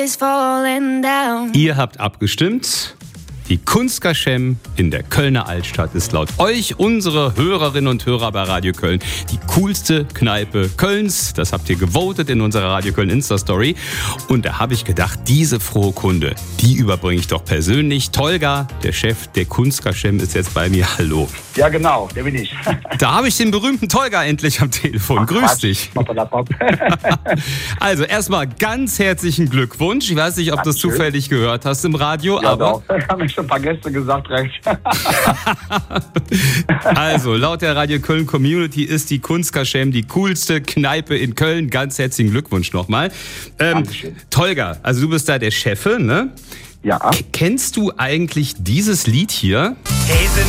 Ihr habt abgestimmt. Die Kunstkaschem in der Kölner Altstadt ist laut euch, unsere Hörerinnen und Hörer bei Radio Köln, die coolste Kneipe Kölns. Das habt ihr gewotet in unserer Radio Köln Insta-Story. Und da habe ich gedacht, diese frohe Kunde, die überbringe ich doch persönlich. Tolga, der Chef der Kunstkaschem, ist jetzt bei mir. Hallo. Ja, genau, der bin ich. Da habe ich den berühmten Tolga endlich am Telefon. Grüß dich. Also erstmal ganz herzlichen Glückwunsch. Ich weiß nicht, ob du das zufällig gehört hast im Radio, ja, aber... Doch. Haben mir schon ein paar Gäste gesagt, recht. Also, laut der Radio Köln Community ist die Kunstkaschem die coolste Kneipe in Köln. Ganz herzlichen Glückwunsch nochmal. Tolga, also du bist da der Chef, ne? Ja. Kennst du eigentlich dieses Lied hier? Diese